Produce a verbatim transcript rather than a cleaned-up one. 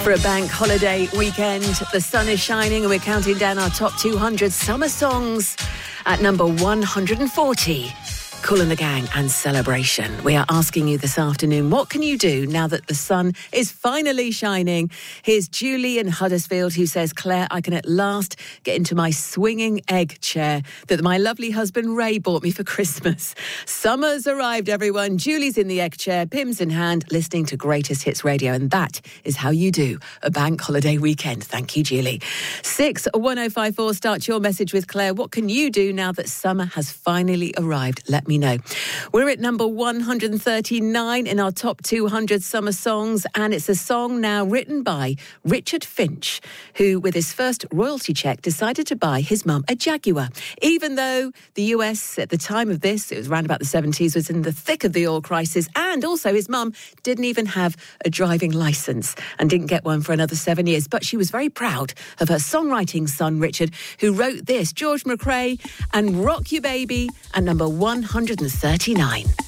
For a bank holiday weekend, the sun is shining and we're counting down our top two hundred summer songs. At number one hundred forty, Kool and the Gang and Celebration. We are asking you this afternoon, what can you do now that the sun is finally shining? Here's Julie in Huddersfield who says, Claire, I can at last get into my swinging egg chair that my lovely husband Ray bought me for Christmas. Summer's arrived, everyone. Julie's in the egg chair, Pimm's in hand, listening to Greatest Hits Radio. And that is how you do a bank holiday weekend. Thank you, Julie. six one oh five four, start your message with Claire. What can you do now that summer has finally arrived? Let me know. We're at number one hundred thirty-nine in our top two hundred summer songs, and it's a song now written by Richard Finch, who, with his first royalty check, decided to buy his mum a Jaguar. Even though the U S at the time of this, it was around about the seventies, was in the thick of the oil crisis, and also his mum didn't even have a driving licence and didn't get one for another seven years. But she was very proud of her songwriting son, Richard, who wrote this, George McRae and Rock You Baby, at number one hundred thirty-nine.